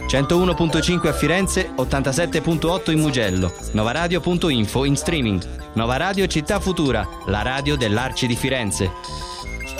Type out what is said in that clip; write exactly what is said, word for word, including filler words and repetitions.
centouno virgola cinque a Firenze, ottantasette virgola otto in Mugello. Novaradio punto info in streaming. Nova Radio Città Futura, la radio dell'Arci di Firenze.